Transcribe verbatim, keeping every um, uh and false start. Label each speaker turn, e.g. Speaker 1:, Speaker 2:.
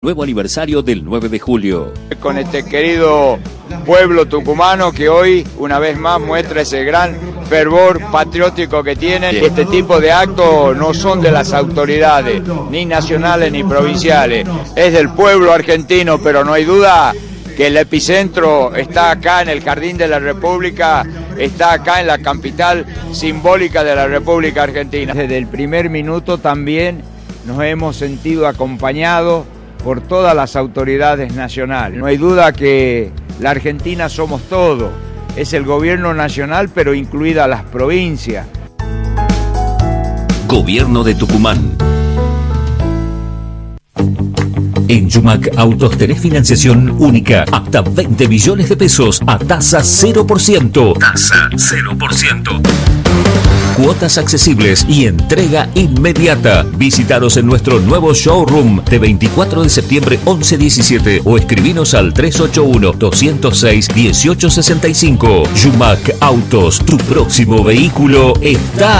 Speaker 1: Nuevo aniversario del nueve de julio.
Speaker 2: Con este querido pueblo tucumano que hoy una vez más muestra ese gran fervor patriótico que tienen. Este tipo de actos no son de las autoridades, ni nacionales ni provinciales, es del pueblo argentino, pero no hay duda que el epicentro está acá en el Jardín de la República, está acá en la capital simbólica de la República Argentina. Desde el primer minuto también nos hemos sentido acompañados por todas las autoridades nacionales. No hay duda que la Argentina somos todos, es el gobierno nacional, pero incluidas las provincias.
Speaker 1: Gobierno de Tucumán. En Yumac Autos tenés financiación única, hasta veinte millones de pesos a tasa cero por ciento. Tasa cero por ciento. Cuotas accesibles y entrega inmediata. Visítanos en nuestro nuevo showroom de veinticuatro de septiembre once diecisiete o escribinos al tres ocho uno, dos cero seis, uno ocho seis cinco. Yumac Autos, tu próximo vehículo está